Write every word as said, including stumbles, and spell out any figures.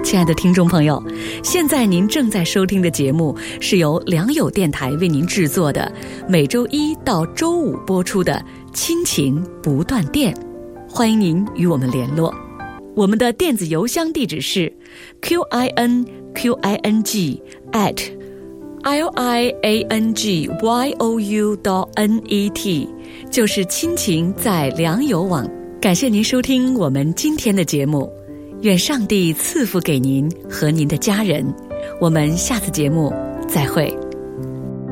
亲爱的听众朋友，现在您正在收听的节目是由良友电台为您制作的，每周一到周五播出的亲情不断电，欢迎您与我们联络。我们的电子邮箱地址是 q i n q i n g at l i a n g y o u dot n e t， 就是亲情在良友网。感谢您收听我们今天的节目，愿上帝赐福给您和您的家人，我们下次节目再会。